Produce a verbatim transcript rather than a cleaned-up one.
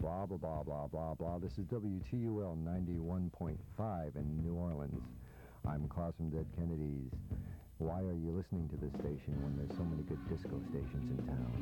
Blah, blah, blah, blah, blah, blah. This is W T U L ninety-one point five in New Orleans. I'm Klaus from Dead Kennedys. Why are you listening to this station when there's so many good disco stations in town?